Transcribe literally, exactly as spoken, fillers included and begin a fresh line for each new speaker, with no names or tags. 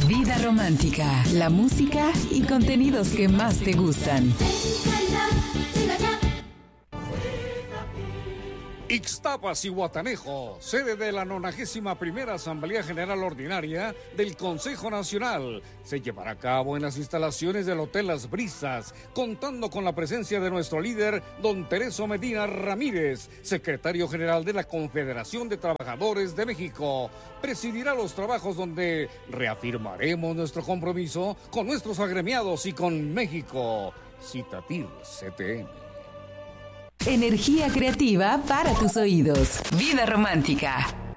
Vida romántica, la música y contenidos que más te gustan.
Ixtapas y Guatanejo, sede de la nonagésima primera Asamblea General Ordinaria del Consejo Nacional, se llevará a cabo en las instalaciones del Hotel Las Brisas, contando con la presencia de nuestro líder, don Tereso Medina Ramírez, secretario general de la Confederación de Trabajadores de México. Presidirá los trabajos donde reafirmaremos nuestro compromiso con nuestros agremiados y con México. Citatir C T M.
Energía creativa para tus oídos. Vida romántica.